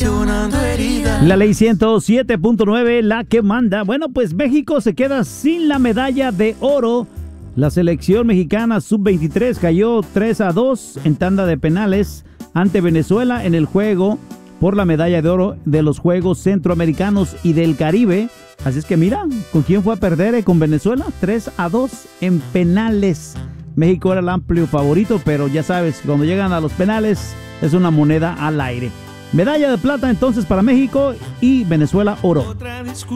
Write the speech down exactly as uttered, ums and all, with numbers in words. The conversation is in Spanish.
La ley ciento siete punto nueve, la que manda. Bueno, pues México se queda sin la medalla de oro. La selección mexicana sub veintitrés cayó tres a dos en tanda de penales ante Venezuela en el juego por la medalla de oro de los Juegos Centroamericanos y del Caribe. Así es que mira, ¿con quién fue a perder? Eh? Con Venezuela, tres a dos en penales. México era el amplio favorito, pero ya sabes, cuando llegan a los penales es una moneda al aire. Medalla de plata entonces para México y Venezuela oro.